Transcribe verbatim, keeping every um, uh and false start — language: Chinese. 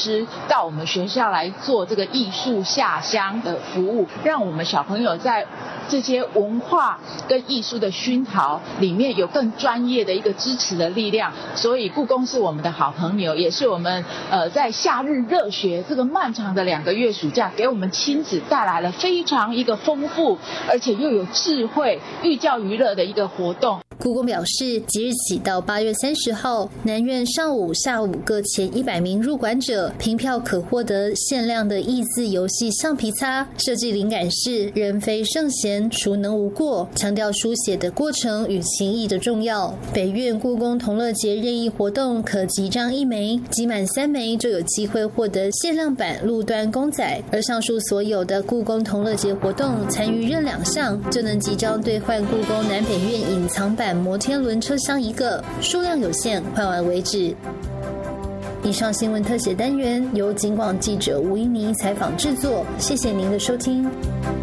师到我们学校来做这个艺术下乡的服务，让我们小朋友在这些文化跟艺术的熏陶里面有更专业的一个支持的力量。所以故宫是我们的好朋友，也是我们呃在夏日热学这个漫长的两个月暑假，给我们亲子带来了非常一个丰富而且又有智慧、寓教于乐的一个活动。 故宫表示，即日起到八月三十号，南院上午、下午各前一百名入馆者凭票可获得限量的益字游戏橡皮擦，设计灵感是人非圣贤，孰能无过，强调书写的过程与情谊的重要。北院故宫同乐节任意活动可集章一枚，集满三枚就有机会获得限量版陆端公仔，而上述所有的故宫同乐节活动参与任两项就能即章兑换故宫南北院隐藏版摩天轮车厢一个，数量有限，换完为止。以上新闻特写单元由警广记者吴依妮采访制作，谢谢您的收听。